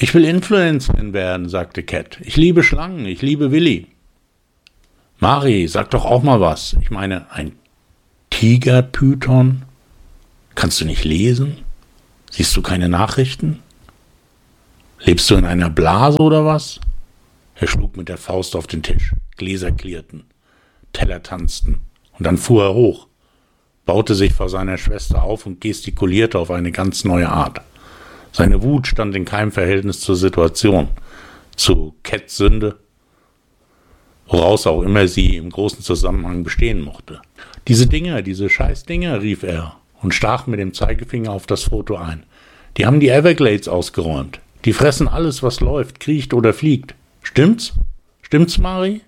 Ich will Influencerin werden, sagte Cat. Ich liebe Schlangen, ich liebe Willi. Mari, sag doch auch mal was. Ich meine, ein Tigerpython? Kannst du nicht lesen? Siehst du keine Nachrichten? Lebst du in einer Blase oder was? Er schlug mit der Faust auf den Tisch. Gläser klirrten, Teller tanzten. Und dann fuhr er hoch, baute sich vor seiner Schwester auf und gestikulierte auf eine ganz neue Art. Seine Wut stand in keinem Verhältnis zur Situation, zu Cats Sünde, woraus auch immer sie im großen Zusammenhang bestehen mochte. Diese Dinger, diese scheiß Dinger, rief er und stach mit dem Zeigefinger auf das Foto ein. Die haben die Everglades ausgeräumt. Die fressen alles, was läuft, kriecht oder fliegt. Stimmt's? Stimmt's, Mari?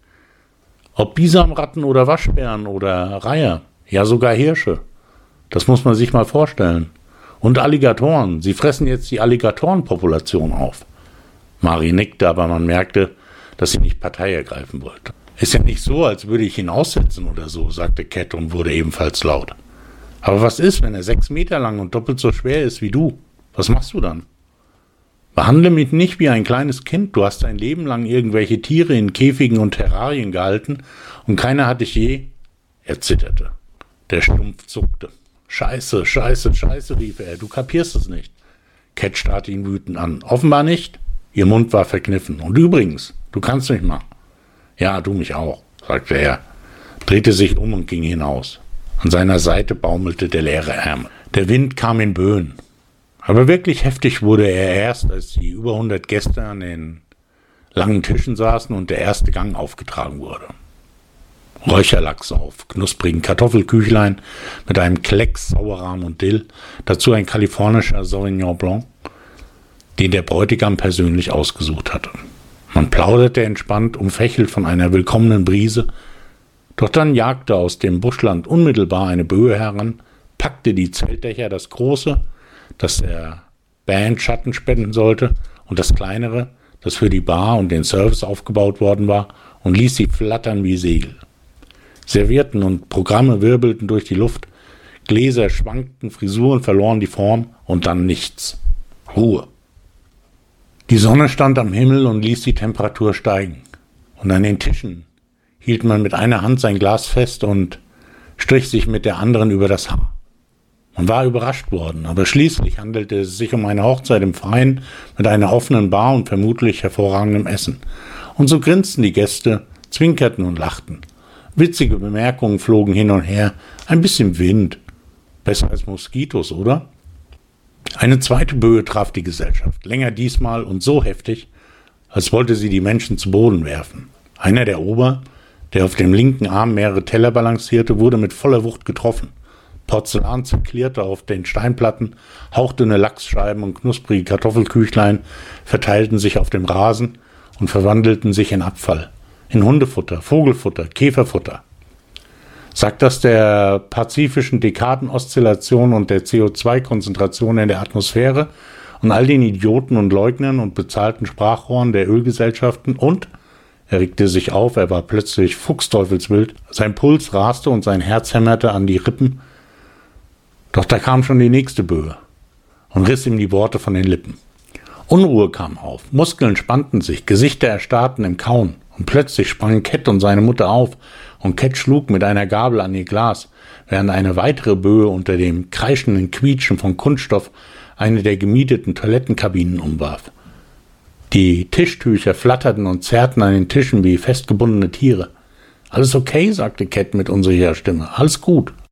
Ob Bisamratten oder Waschbären oder Reiher, ja sogar Hirsche. Das muss man sich mal vorstellen. Und Alligatoren, sie fressen jetzt die Alligatorenpopulation auf. Mari nickte, aber man merkte, dass sie nicht Partei ergreifen wollte. Ist ja nicht so, als würde ich ihn aussetzen oder so, sagte Cat und wurde ebenfalls laut. Aber was ist, wenn er 6 Meter lang und doppelt so schwer ist wie du? Was machst du dann? Behandle mich nicht wie ein kleines Kind. Du hast dein Leben lang irgendwelche Tiere in Käfigen und Terrarien gehalten und keiner hat dich je... Er zitterte. Der Stumpf zuckte. Scheiße, scheiße, scheiße, rief er. Du kapierst es nicht. Cat starrte ihn wütend an. Offenbar nicht. Ihr Mund war verkniffen. Und übrigens, du kannst mich mal. Ja, du mich auch, sagte er, drehte sich um und ging hinaus. An seiner Seite baumelte der leere Ärmel. Der Wind kam in Böen. Aber wirklich heftig wurde er erst, als die über 100 Gäste an den langen Tischen saßen und der erste Gang aufgetragen wurde. Räucherlachs auf knusprigen Kartoffelküchlein mit einem Klecks Sauerrahm und Dill, dazu ein kalifornischer Sauvignon Blanc, den der Bräutigam persönlich ausgesucht hatte. Man plauderte entspannt, umfächelt von einer willkommenen Brise, doch dann jagte aus dem Buschland unmittelbar eine Böe heran, packte die Zeltdächer, das große, das der Band Schatten spenden sollte, und das kleinere, das für die Bar und den Service aufgebaut worden war, und ließ sie flattern wie Segel. Servietten und Programme wirbelten durch die Luft, Gläser schwankten, Frisuren verloren die Form und dann nichts. Ruhe. Die Sonne stand am Himmel und ließ die Temperatur steigen. Und an den Tischen hielt man mit einer Hand sein Glas fest und strich sich mit der anderen über das Haar. Man war überrascht worden, aber schließlich handelte es sich um eine Hochzeit im Freien mit einer offenen Bar und vermutlich hervorragendem Essen. Und so grinsten die Gäste, zwinkerten und lachten. Witzige Bemerkungen flogen hin und her, ein bisschen Wind. Besser als Moskitos, oder? Eine zweite Böe traf die Gesellschaft, länger diesmal und so heftig, als wollte sie die Menschen zu Boden werfen. Einer der Ober, der auf dem linken Arm mehrere Teller balancierte, wurde mit voller Wucht getroffen. Porzellan zerklirrte auf den Steinplatten, hauchdünne Lachsscheiben und knusprige Kartoffelküchlein verteilten sich auf dem Rasen und verwandelten sich in Abfall, in Hundefutter, Vogelfutter, Käferfutter. Sagt das der pazifischen Dekadenoszillation und der CO2-Konzentration in der Atmosphäre und all den Idioten und Leugnern und bezahlten Sprachrohren der Ölgesellschaften und, er regte sich auf, er war plötzlich fuchsteufelswild, sein Puls raste und sein Herz hämmerte an die Rippen, doch da kam schon die nächste Böe und riss ihm die Worte von den Lippen. Unruhe kam auf, Muskeln spannten sich, Gesichter erstarrten im Kauen. Und plötzlich sprangen Cat und seine Mutter auf, und Cat schlug mit einer Gabel an ihr Glas, während eine weitere Böe unter dem kreischenden Quietschen von Kunststoff eine der gemieteten Toilettenkabinen umwarf. Die Tischtücher flatterten und zerrten an den Tischen wie festgebundene Tiere. »Alles okay«, sagte Cat mit unsicherer Stimme. »Alles gut,